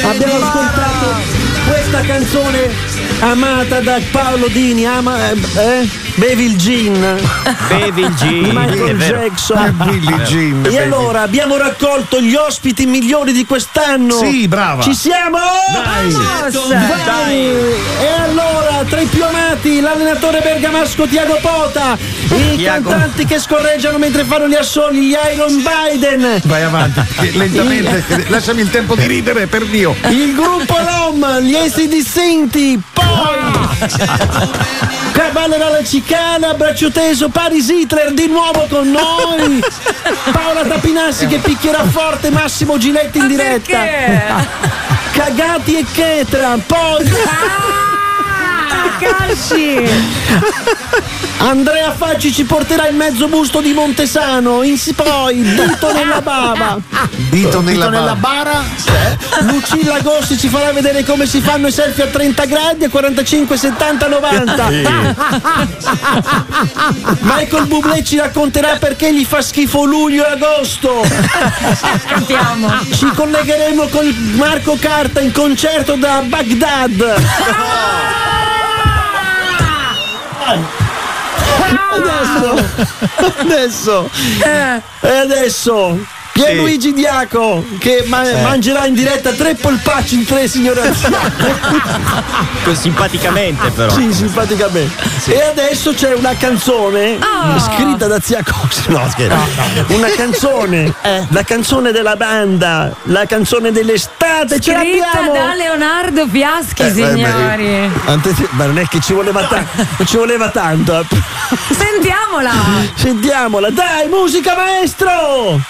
Abbiamo ascoltato questa canzone amata da Paolo Dini, Bevi il gin. Bevi il gin. Di Michael Jackson. Billie Jean. E allora abbiamo raccolto gli ospiti migliori di quest'anno. Sì, brava. Ci siamo? Dai. E allora, tra i più amati, l'allenatore bergamasco Tiago Pota, i cantanti che scorreggiano mentre fanno gli assoli, gli Iron Biden. Vai avanti, lentamente, lasciami il tempo di ridere, per Dio. Il gruppo LOM, gli Dissinti, poi ballerà la cicana, braccio teso, Paris Hitler di nuovo con noi, Paola Tapinassi che picchierà forte, Massimo Giletti in diretta. Cagati e Chetra, poi calci. Andrea Facci ci porterà il mezzo busto di Montesano, poi Dito nella bava. Dito nella bara. Lucilla Gossi ci farà vedere come si fanno i selfie a 30 gradi, a 45, 70, 90. Michael Bublé ci racconterà perché gli fa schifo luglio e agosto. Ci collegheremo con Marco Carta in concerto da Baghdad. Adesso Pierluigi Diaco che mangerà in diretta 3 polpacci in 3, signora. Simpaticamente però. Sì, simpaticamente. Sì. E adesso c'è una canzone scritta da Zia Cosi. No, scherzo. Una canzone, la canzone della banda, la canzone dell'estate. Ce l'abbiamo da Leonardo Fiaschi, signori. Ma non è che ci voleva tanto. Sentiamola. Dai, musica maestro.